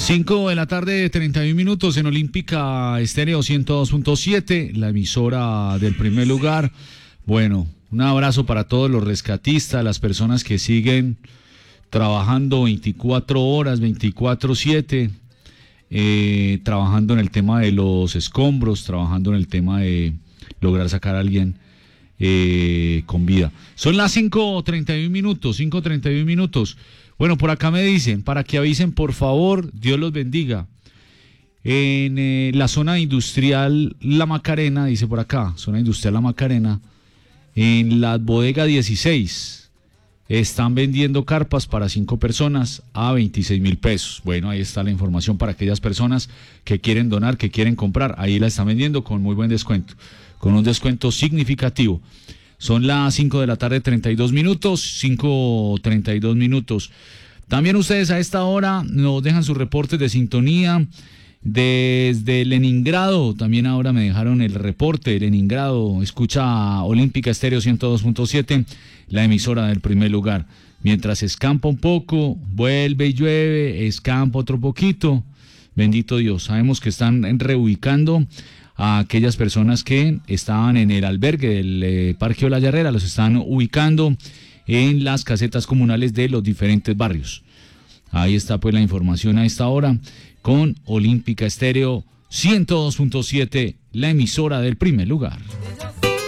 5 de la tarde, 31 minutos en Olímpica Estéreo 102.7, la emisora del primer lugar. Bueno, un abrazo para todos los rescatistas, las personas que siguen trabajando 24 horas, 24/7, trabajando en el tema de los escombros, trabajando en el tema de lograr sacar a alguien con vida. Son las 5:31 minutos. Bueno, por acá me dicen, para que avisen, por favor, Dios los bendiga. En la zona industrial La Macarena, dice por acá, zona industrial La Macarena, en la bodega 16, están vendiendo carpas para 5 personas a 26.000 pesos. Bueno, ahí está la información para aquellas personas que quieren donar, que quieren comprar. Ahí la están vendiendo con muy buen descuento, con un descuento significativo. Son las 5 de la tarde, 32 minutos, 5:32 minutos. También ustedes a esta hora nos dejan sus reportes de sintonía desde Leningrado. También ahora me dejaron el reporte de Leningrado. Escucha Olímpica Estéreo 102.7, la emisora del primer lugar. Mientras escampa un poco, vuelve y llueve, escampa otro poquito. Bendito Dios, sabemos que están reubicando a aquellas personas que estaban en el albergue del Parque Olaya Herrera, los están ubicando en las casetas comunales de los diferentes barrios. Ahí está pues la información a esta hora con Olímpica Estéreo 102.7, la emisora del primer lugar.